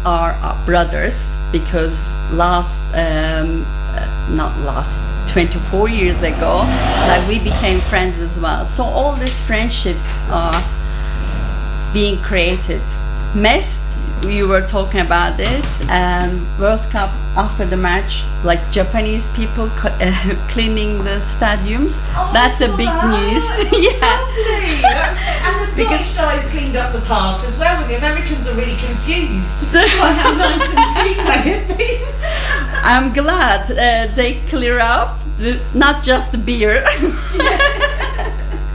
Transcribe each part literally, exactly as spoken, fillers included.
are our brothers, because last, um, uh, not last, twenty-four years ago, like we became friends as well. So all these friendships are being created. Messi, you were talking about it, and World Cup after the match, like Japanese people co- uh, cleaning the stadiums. Oh, that's a big that. news. Yeah. Lovely. And the Scottish guys cleaned up the park as well, and the Americans are really confused by how nice and clean they have been. I'm glad uh, they clear up, not just the beer. Yeah.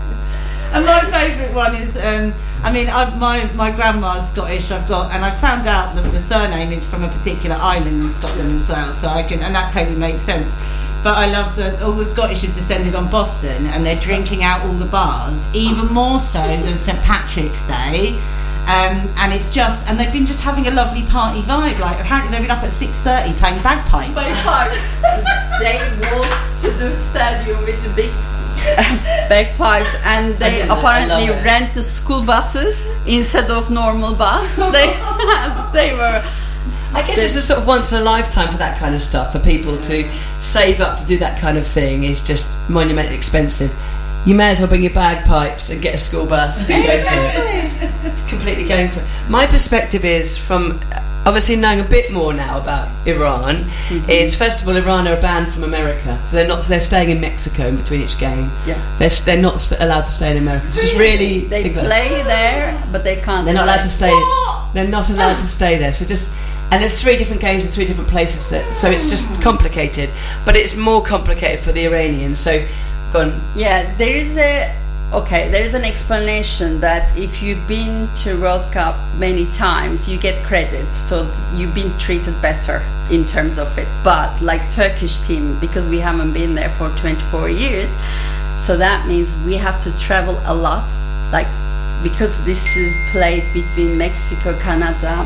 And my favourite one is, um, I mean, I've, my my grandma's Scottish. I've got, and I found out that the surname is from a particular island in Scotland as well. So I can, and that totally makes sense. But I love that all the Scottish have descended on Boston, and they're drinking out all the bars, even more so than Saint Patrick's Day. Um, and it's just, and they've been just having a lovely party vibe. Like apparently they've been up at six thirty playing bagpipes. Bagpipes. They walked to the stadium with the big bagpipes, and they apparently rent the school buses instead of normal bus. They they were. I guess it's a sort of once in a lifetime for that kind of stuff. For people to save up to do that kind of thing is just monumentally expensive. You may as well bring your bagpipes and get a school bus and go for it. It's completely going for it. My perspective is, from obviously knowing a bit more now about Iran, mm-hmm. is first of all, Iran are banned from America, so they're not. So they're staying in Mexico in between each game. Yeah, they're they're not st- allowed to stay in America. So it's really they play there, but they can't. They're not allowed to stay. What? They're not allowed to stay there. So just. And there's three different games in three different places, that, so it's just complicated. But it's more complicated for the Iranians. So, go on. Yeah, there is a okay. There is an explanation that if you've been to World Cup many times, you get credits, so you've been treated better in terms of it. But like Turkish team, because we haven't been there for twenty-four years, so that means we have to travel a lot. Like because this is played between Mexico, Canada,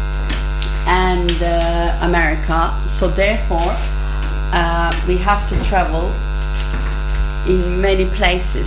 and uh, America, so therefore uh, we have to travel in many places.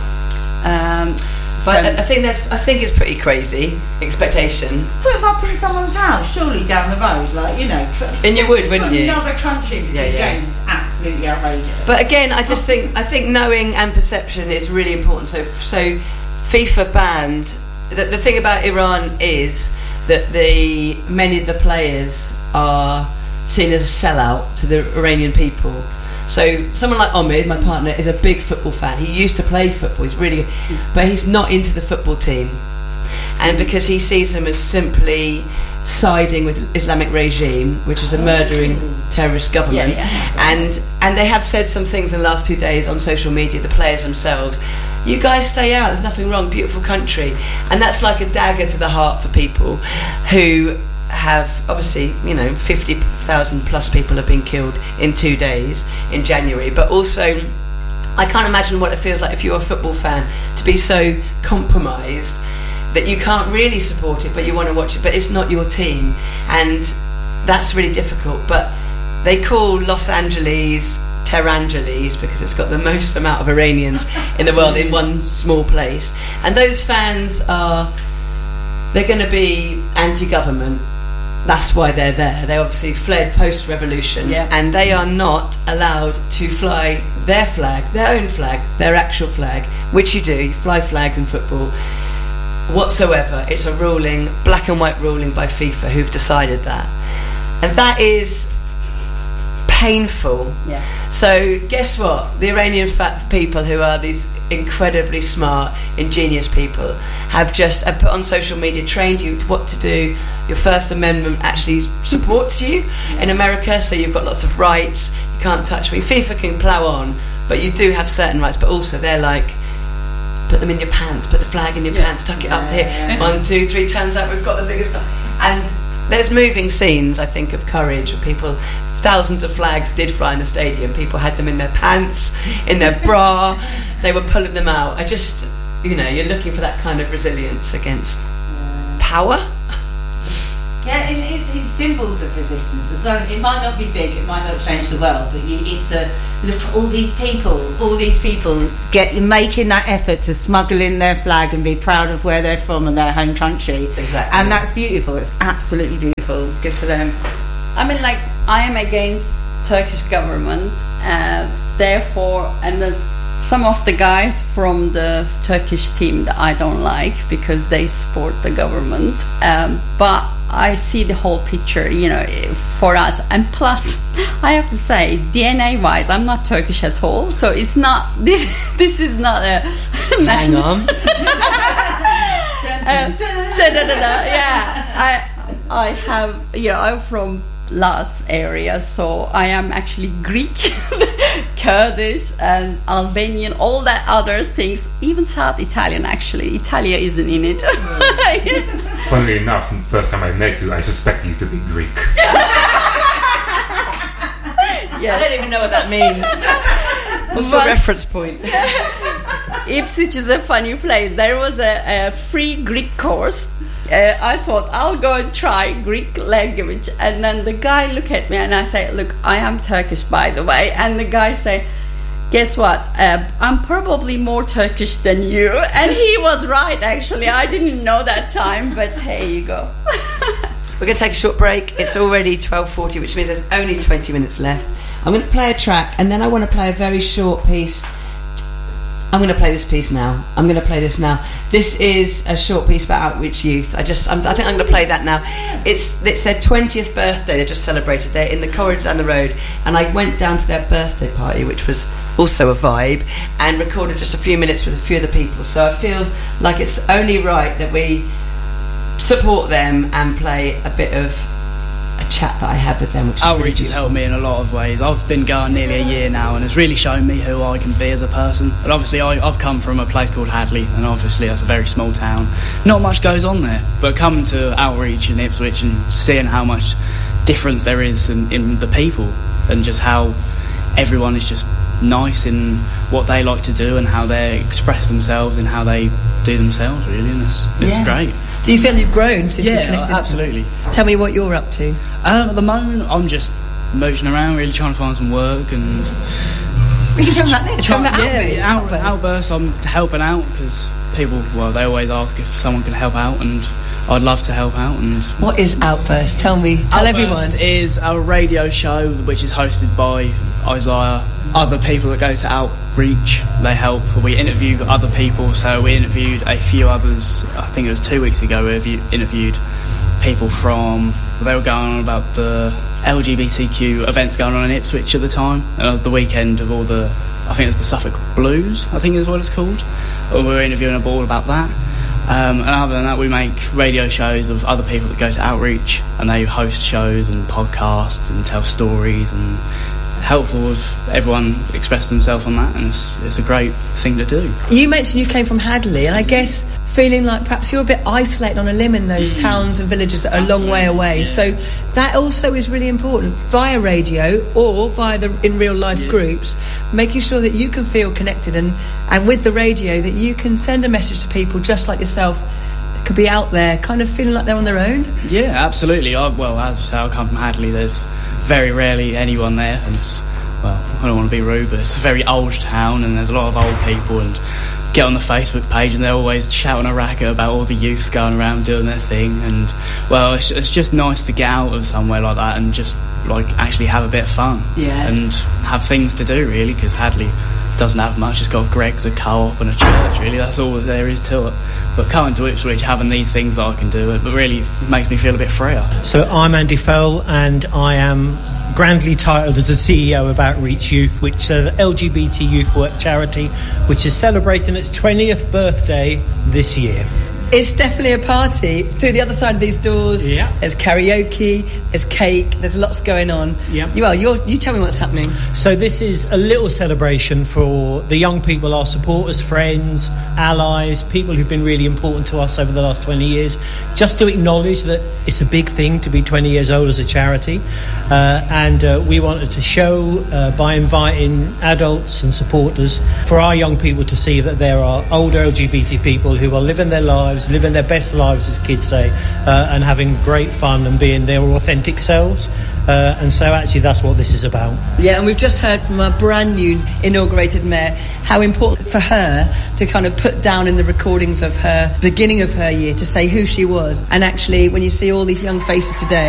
Um, but so I, I think that's I think it's pretty crazy expectation. Put them up in someone's house, surely down the road, like you know. And you would, wouldn't you? Another country between yeah, yeah. games, absolutely outrageous. But again, I just think I think knowing and perception is really important. So so FIFA banned. The, the thing about Iran is that the many of the players are seen as a sellout to the Iranian people. So someone like Omid, my partner, is a big football fan. He used to play football. He's really good, but he's not into the football team, and because he sees them as simply siding with Islamic regime, which is a murdering terrorist government. Yeah, yeah. And and they have said some things in the last two days on social media. The players themselves. You guys stay out, there's nothing wrong, beautiful country. And that's like a dagger to the heart for people who have, obviously, you know, fifty thousand plus people have been killed in two days in January. But also, I can't imagine what it feels like if you're a football fan to be so compromised that you can't really support it, but you want to watch it, but it's not your team. And that's really difficult. But they call Los Angeles Tehrangeles because it's got the most amount of Iranians in the world in one small place, and those fans are they're going to be anti-government. That's why they're there. They obviously fled post-revolution, yeah. and they are not allowed to fly their flag, their own flag, their actual flag, which you do. You fly flags in football whatsoever. It's a ruling, black and white ruling by FIFA, who've decided that, and that is painful. Yeah. So guess what? The Iranian fat people, who are these incredibly smart, ingenious people, have just have put on social media, trained you what to do. Your First Amendment actually supports you yeah. in America, so you've got lots of rights. You can't touch me. FIFA can plough on, but you do have certain rights. But also, they're like, put them in your pants, put the flag in your yeah. pants, tuck it up yeah. here. One, two, three, turns out we've got the biggest flag. And there's moving scenes, I think, of courage of people. Thousands of flags did fly in the stadium. People had them in their pants, in their bra. They were pulling them out. I just, you know, you're looking for that kind of resilience against power. Yeah, it is, it's symbols of resistance as well. It might not be big, it might not change the world, but you, it's a look at all these people, all these people get making that effort to smuggle in their flag and be proud of where they're from and their home country. Exactly. And that's beautiful. It's absolutely beautiful. good for them. I mean, like, I am against Turkish government, uh, therefore, and the, some of the guys from the Turkish team that I don't like because they support the government, um, but I see the whole picture, you know, for us. And plus, I have to say, D N A wise, I'm not Turkish at all, so it's not, this This is not a Hang on. uh, da, da, da, da, yeah, I I have, you know, I'm from Las area, so I am actually Greek, Kurdish, and Albanian, all that other things, even South Italian. Actually, Italia isn't in it. Funnily enough, the first time I met you, I suspect you to be Greek. Yeah, I don't even know what that means. What's your reference point? Ipswich is a funny place. There was a, a free Greek course. Uh, I thought I'll go and try Greek language, and then the guy looked at me and I say, look, I am Turkish, by the way, and the guy say, guess what, uh, I'm probably more Turkish than you. And he was right, actually. I didn't know that time, but here you go. We're going to take a short break. It's already twelve forty, which means there's only twenty minutes left. I'm going to play a track, and then I want to play a very short piece. I'm going to play this piece now. I'm going to play this now. This is a short piece about Outreach Youth. I just, I'm, I think I'm going to play that now. It's it's their twentieth birthday. They just celebrated. They're in the corridor down the road, and I went down to their birthday party, which was also a vibe, and recorded just a few minutes with a few other people. So I feel like it's only right that we support them and play a bit of a chat that I had with them, which Outreach has really helped me in a lot of ways. I've been going nearly a year now, and it's really shown me who I can be as a person. But obviously I, I've come from a place called Hadley, and obviously that's a very small town. Not much goes on there, but coming to Outreach in Ipswich and seeing how much difference there is in, in the people, and just how everyone is just nice in what they like to do and how they express themselves and how they do themselves, really, and it's, it's Yeah. great. So you feel you've grown since you Yeah, connected? absolutely. Tell me what you're up to. Um, at the moment, I'm just mooching around, really trying to find some work and We can film that there. Film that yeah, out. out, outburst. I'm helping out because people, well, they always ask if someone can help out, and I'd love to help out. And What is Outburst? Tell me. Tell Outburst everyone. is a radio show which is hosted by Isaiah. Other people that go to Outreach, they help. We interview other people, so we interviewed a few others. I think it was two weeks ago. We interview- interviewed people from. They were going on about the L G B T Q events going on in Ipswich at the time, and it was the weekend of all the. I think it was the Suffolk Blues. I think is what it's called. And we were interviewing a ball about that. Um, and other than that, we make radio shows of other people that go to Outreach, and they host shows and podcasts and tell stories and helpful if everyone express themselves on that, and it's, it's a great thing to do. You mentioned you came from Hadley, and I guess feeling like perhaps you're a bit isolated on a limb in those mm. towns and villages that are Absolutely. a long way away. Yeah. So that also is really important via radio or via the in real life yeah. groups, making sure that you can feel connected, and, and with the radio that you can send a message to people just like yourself that could be out there kind of feeling like they're on their own. Yeah, absolutely. I, well, as I say, I come from Hadley. There's very rarely anyone there, and it's, well, I don't want to be rude, but it's a very old town, and there's a lot of old people, and get on the Facebook page and they're always shouting a racket about all the youth going around doing their thing, and well, it's, it's just nice to get out of somewhere like that and just like actually have a bit of fun yeah. and have things to do, really, because Hadley doesn't have much. It's got Greg's, a co-op and a church, really. That's all there is to it. But coming to Ipswich, having these things that I can do, it really makes me feel a bit freer. So I'm Andy Fell, and I am grandly titled as the C E O of Outreach Youth, which is an L G B T youth work charity which is celebrating its twentieth birthday this year. It's definitely a party. Through the other side of these doors, yeah. there's karaoke, there's cake, there's lots going on. Yeah. You, well, you're, you tell me what's happening. So this is a little celebration for the young people, our supporters, friends, allies, people who've been really important to us over the last twenty years, just to acknowledge that it's a big thing to be twenty years old as a charity. Uh, and uh, we wanted to show uh, by inviting adults and supporters for our young people to see that there are older L G B T people who are living their lives, living their best lives, as kids say, uh, and having great fun and being their authentic selves. Uh, and so actually that's what this is about. Yeah, and we've just heard from our brand new inaugurated mayor how important for her to kind of put down in the recordings of her beginning of her year to say who she was. And actually when you see all these young faces today,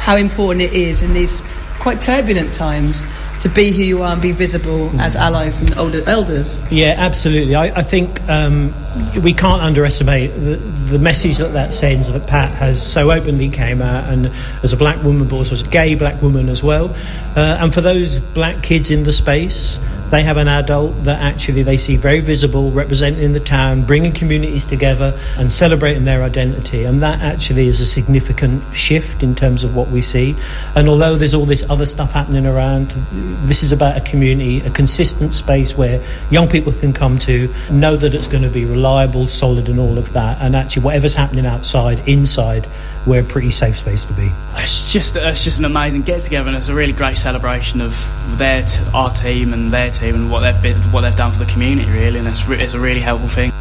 how important it is in these quite turbulent times to be who you are and be visible as allies and older elders. Yeah, absolutely. I, I think um, we can't underestimate the, the message that that sends, that Pat has so openly came out, and as a black woman, but also as a gay black woman as well. Uh, and for those black kids in the space, they have an adult that actually they see very visible, representing the town, bringing communities together and celebrating their identity. And that actually is a significant shift in terms of what we see. And although there's all this other stuff happening around, this is about a community, a consistent space where young people can come to, know that it's going to be reliable, solid and all of that. And actually whatever's happening outside, inside, we're a pretty safe space to be. It's just it's just an amazing get-together, and it's a really great celebration of their t- our team and their team and what they've been, what they've done for the community, really, and it's, re- it's a really helpful thing.